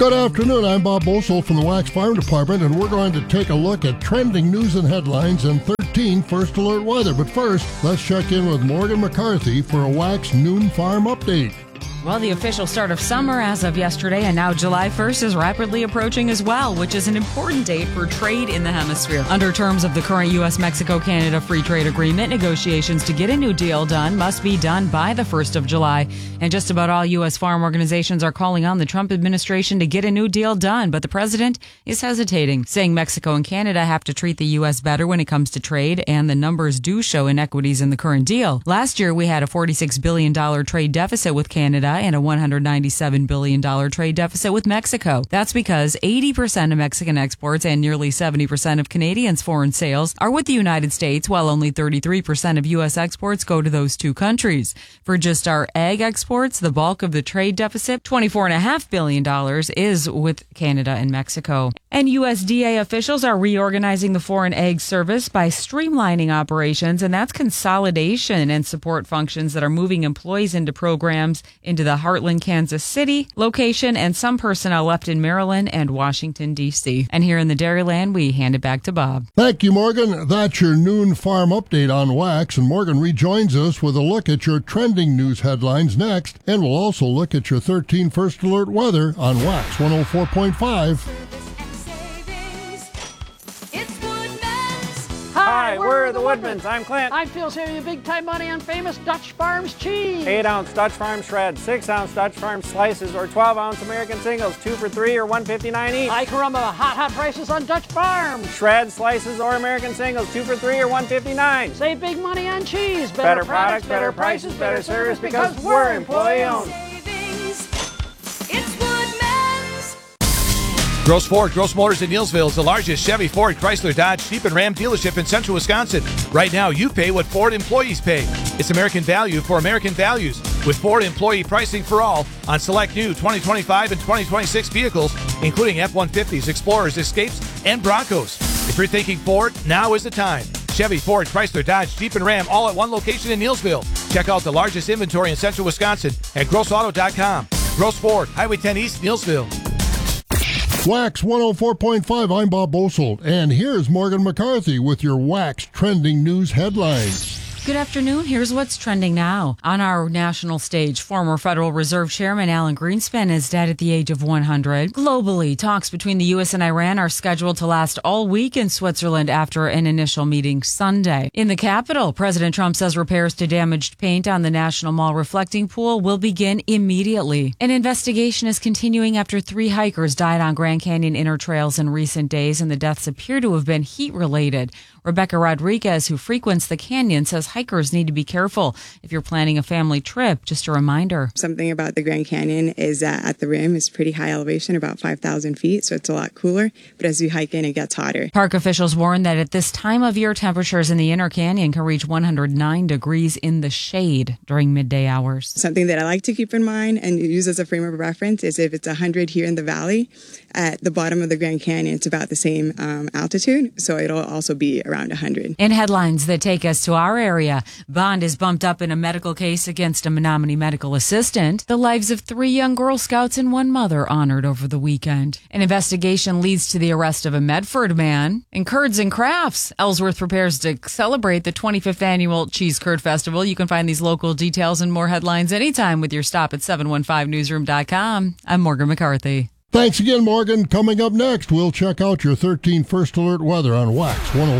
Good afternoon, I'm Bob Bosold from the Wax Farm Department, and we're going to take a look at trending news and headlines and 13 First Alert weather. But first, let's check in with Morgan McCarthy for a Wax Noon Farm update. Well, the official start of summer as of yesterday, and now July 1st is rapidly approaching as well, which is an important date for trade in the hemisphere. Under terms of the current U.S.-Mexico-Canada Free Trade Agreement, negotiations to get a new deal done must be done by the 1st of July. And just about all U.S. farm organizations are calling on the Trump administration to get a new deal done, but the president is hesitating, saying Mexico and Canada have to treat the U.S. better when it comes to trade, and the numbers do show inequities in the current deal. Last year, we had a $46 billion trade deficit with Canada and a $197 billion trade deficit with Mexico. That's because 80% of Mexican exports and nearly 70% of Canadians' foreign sales are with the United States, while only 33% of U.S. exports go to those two countries. For just our egg exports, the bulk of the trade deficit, $24.5 billion, is with Canada and Mexico. And USDA officials are reorganizing the foreign egg service by streamlining operations, and that's consolidation and support functions that are moving employees into programs into the Heartland, Kansas City location, and some personnel left in Maryland and Washington, D.C. And here in the Dairyland, we hand it back to Bob. Thank you, Morgan. That's your noon farm update on Wax, and Morgan rejoins us with a look at your trending news headlines next, and we'll also look at your 13 First Alert weather on Wax 104.5. Hi, we're the Woodmans. I'm Clint. I'm Phil, saving you big time money on famous Dutch Farms cheese. 8-ounce Dutch Farms shreds, 6-ounce Dutch Farms slices, or 12-ounce American singles, 2 for $3 or $1.59 each. Hi, caramba, hot prices on Dutch Farms. Shreds, slices, or American singles, 2 for $3 or $1.59. Save big money on cheese. Better products, better prices, better service, because we're employee-owned. Gross Ford, Gross Motors in Neillsville is the largest Chevy, Ford, Chrysler, Dodge, Jeep, and Ram dealership in central Wisconsin. Right now, you pay what Ford employees pay. It's American value for American values, with Ford employee pricing for all on select new 2025 and 2026 vehicles, including F-150s, Explorers, Escapes, and Broncos. If you're thinking Ford, now is the time. Chevy, Ford, Chrysler, Dodge, Jeep, and Ram all at one location in Neillsville. Check out the largest inventory in central Wisconsin at grossauto.com. Gross Ford, Highway 10 East, Neillsville. Wax 104.5, I'm Bob Bosold, and here's Morgan McCarthy with your Wax trending news headlines. Good afternoon. Here's what's trending now. On our national stage, former Federal Reserve Chairman Alan Greenspan is dead at the age of 100. Globally, talks between the U.S. and Iran are scheduled to last all week in Switzerland after an initial meeting Sunday. In the Capitol, President Trump says repairs to damaged paint on the National Mall reflecting pool will begin immediately. An investigation is continuing after 3 hikers died on Grand Canyon inner trails in recent days, and the deaths appear to have been heat-related. Rebecca Rodriguez, who frequents the canyon, says hikers need to be careful if you're planning a family trip. Just a reminder. Something about the Grand Canyon is that at the rim is pretty high elevation, about 5,000 feet, so it's a lot cooler. But as you hike in, it gets hotter. Park officials warn that at this time of year, temperatures in the inner canyon can reach 109 degrees in the shade during midday hours. Something that I like to keep in mind and use as a frame of reference is if it's 100 here in the valley, at the bottom of the Grand Canyon, it's about the same altitude, so it'll also be around 100. In headlines that take us to our area, bond is bumped up in a medical case against a Menominee medical assistant. The lives of 3 young Girl Scouts and 1 mother honored over the weekend. An investigation leads to the arrest of a Medford man. In Curds and Crafts, Ellsworth prepares to celebrate the 25th annual Cheese Curd Festival. You can find these local details and more headlines anytime with your stop at 715newsroom.com. I'm Morgan McCarthy. Thanks again, Morgan. Coming up next, we'll check out your 13 First Alert weather on Wax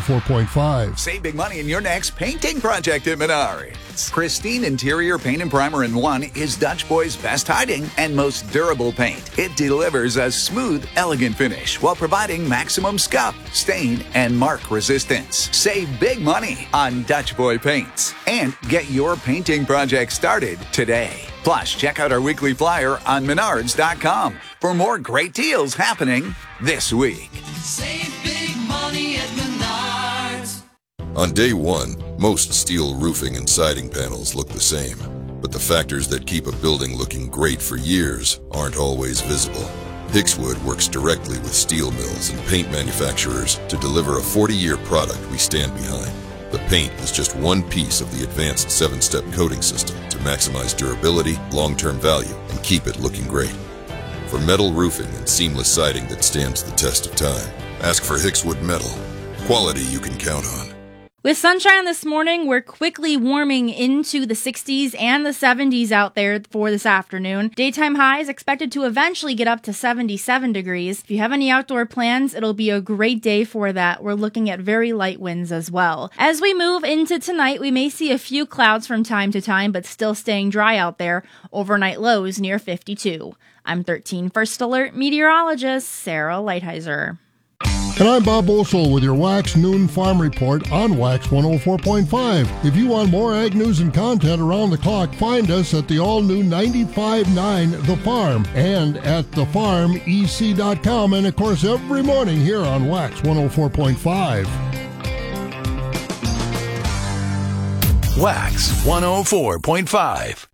104.5. Save big money in your next painting project at Menards. Pristine interior paint and primer in one is Dutch Boy's best hiding and most durable paint. It delivers a smooth, elegant finish while providing maximum scuff, stain, and mark resistance. Save big money on Dutch Boy paints and get your painting project started today. Plus, check out our weekly flyer on Menards.com for more great deals happening this week. Save big money at Menards. On day one, most steel roofing and siding panels look the same, but the factors that keep a building looking great for years aren't always visible. Hixwood works directly with steel mills and paint manufacturers to deliver a 40-year product we stand behind. The paint is just one piece of the advanced 7-step coating system to maximize durability, long-term value, and keep it looking great. for metal roofing and seamless siding that stands the test of time. Ask for Hickswood Metal. Quality you can count on. With sunshine this morning, we're quickly warming into the 60s and the 70s out there for this afternoon. Daytime highs expected to eventually get up to 77 degrees. If you have any outdoor plans, it'll be a great day for that. We're looking at very light winds as well. As we move into tonight, we may see a few clouds from time to time, but still staying dry out there. Overnight lows near 52. I'm 13 First Alert meteorologist Sarah Lighthizer. And I'm Bob Boesel with your Wax Noon Farm Report on Wax 104.5. If you want more ag news and content around the clock, find us at the all-new 95.9 The Farm and at thefarmec.com, and of course every morning here on Wax 104.5. Wax 104.5.